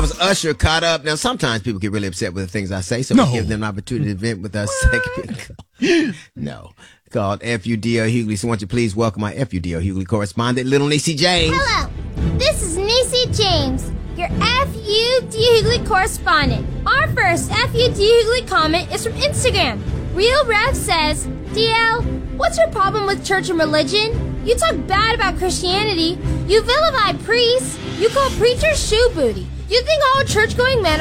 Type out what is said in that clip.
was Usher caught up. Now, sometimes people get really upset with the things I say, so we give them an opportunity to vent with us. No. Called FUDO Hughley. So won't you please welcome my FUDO Hughley correspondent, Little Niecy James. Hello. This is Niecy James, your FUDO Hughley correspondent. Our first FUDO Hughley comment is from Instagram. Real Rev says, DL, what's your problem with church and religion? You talk bad about Christianity. You vilify priests. You call preachers shoe booty. You think all church-going men